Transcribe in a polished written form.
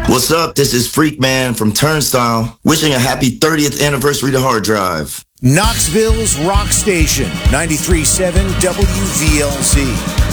What's up? This is Freak Man from Turnstile, wishing a happy 30th anniversary to Hard Drive. Knoxville's Rock Station, 93.7 WVLZ.